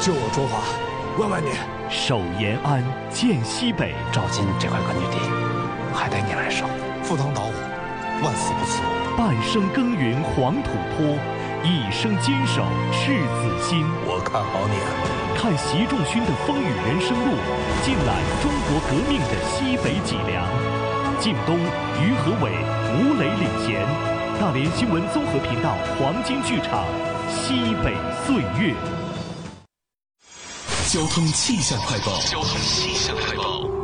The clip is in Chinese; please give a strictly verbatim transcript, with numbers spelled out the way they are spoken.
救我卓华，万万年！ 守延安，建西北。 赵金这块根据地，还得你来守。 赴汤蹈火，万死不辞。 半生耕耘黄土坡，一生坚守赤子心。 我看好你啊！ 看习仲勋的风雨人生路，尽览中国革命的西北脊梁。晋东、于和伟、吴磊领衔，大连新闻综合频道黄金剧场《西北岁月》。 交通气象快报。 交通气象快报。